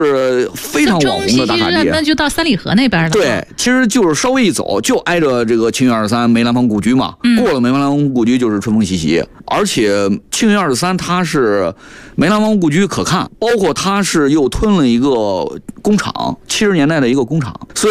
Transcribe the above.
是非常网红的打卡地， 那就到三里河那边了。 对，其实就是稍微一走就挨着这个庆余23梅兰芳故居嘛，过了梅兰芳故居就是春风习习，而且庆余23它是梅兰芳故居可看，包括它是又吞了一个工厂，70年代的一个工厂，所以